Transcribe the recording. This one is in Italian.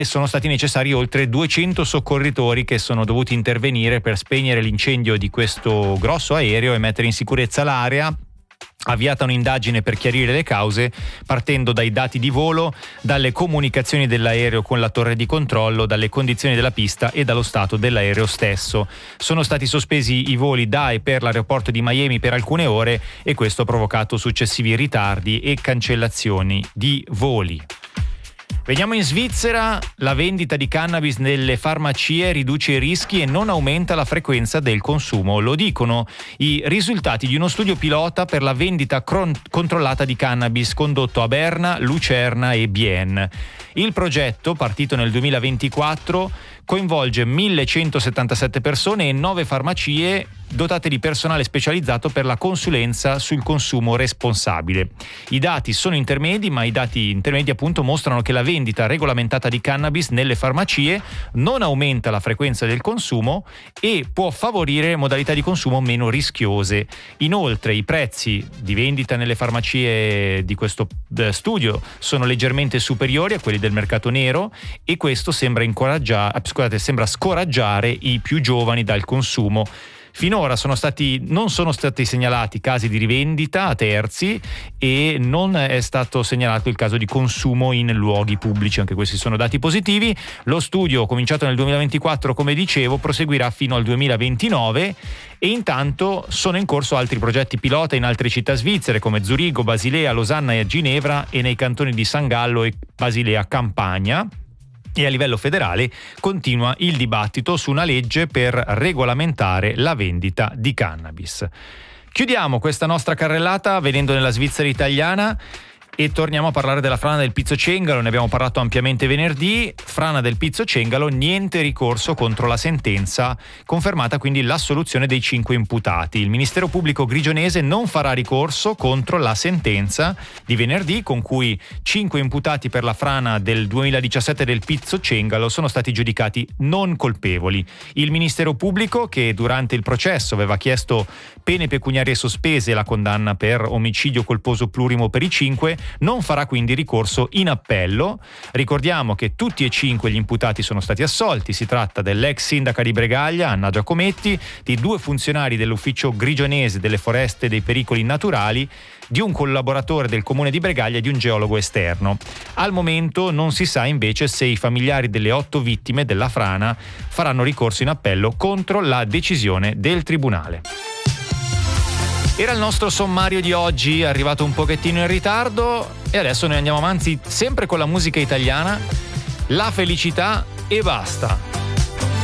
e sono stati necessari oltre 200 soccorritori che sono dovuti intervenire per spegnere l'incendio di questo grosso aereo e mettere in sicurezza l'area. Avviata un'indagine per chiarire le cause, partendo dai dati di volo, dalle comunicazioni dell'aereo con la torre di controllo, dalle condizioni della pista e dallo stato dell'aereo stesso. Sono stati sospesi i voli da e per l'aeroporto di Miami per alcune ore e questo ha provocato successivi ritardi e cancellazioni di voli. Veniamo in Svizzera. La vendita di cannabis nelle farmacie riduce i rischi e non aumenta la frequenza del consumo. Lo dicono i risultati di uno studio pilota per la vendita controllata di cannabis condotto a Berna, Lucerna e Bienne. Il progetto, partito nel 2024, coinvolge 1177 persone e 9 farmacie dotate di personale specializzato per la consulenza sul consumo responsabile. I dati sono intermedi, ma i dati intermedi appunto mostrano che la vendita regolamentata di cannabis nelle farmacie non aumenta la frequenza del consumo e può favorire modalità di consumo meno rischiose. Inoltre i prezzi di vendita nelle farmacie di questo studio sono leggermente superiori a quelli del mercato nero e questo sembra scoraggiare i più giovani dal consumo. Finora non sono stati segnalati casi di rivendita a terzi e non è stato segnalato il caso di consumo in luoghi pubblici. Anche questi sono dati positivi. Lo studio, cominciato nel 2024, come dicevo, proseguirà fino al 2029 e intanto sono in corso altri progetti pilota in altre città svizzere come Zurigo, Basilea, Losanna e Ginevra e nei cantoni di San Gallo e Basilea Campania. E a livello federale continua il dibattito su una legge per regolamentare la vendita di cannabis. Chiudiamo questa nostra carrellata venendo nella Svizzera italiana e torniamo a parlare della frana del Pizzo Cengalo. Ne abbiamo parlato ampiamente venerdì. Frana del Pizzo Cengalo, niente ricorso contro la sentenza, confermata quindi l'assoluzione dei 5 imputati. Il Ministero Pubblico grigionese non farà ricorso contro la sentenza di venerdì con cui 5 imputati per la frana del 2017 del Pizzo Cengalo sono stati giudicati non colpevoli. Il Ministero Pubblico, che durante il processo aveva chiesto pene pecuniarie sospese e la condanna per omicidio colposo plurimo per i 5, non farà quindi ricorso in appello. Ricordiamo che tutti e 5 gli imputati sono stati assolti. Si tratta dell'ex sindaca di Bregaglia, Anna Giacometti, di 2 funzionari dell'ufficio grigionese delle foreste e dei pericoli naturali, di un collaboratore del comune di Bregaglia e di un geologo esterno. Al momento non si sa invece se i familiari delle 8 vittime della frana faranno ricorso in appello contro la decisione del tribunale. Era il nostro sommario di oggi, arrivato un pochettino in ritardo e adesso noi andiamo avanti sempre con la musica italiana, la felicità e basta.